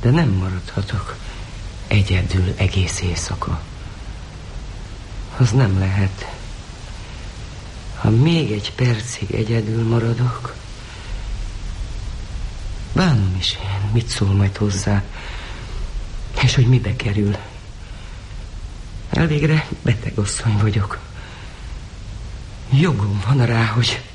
De nem maradhatok egyedül egész éjszaka. Az nem lehet. Ha még egy percig egyedül maradok, bánom is én, mit szól majd hozzá, és hogy mibe kerül. Elvégre betegasszony vagyok. Jogom van rá, hogy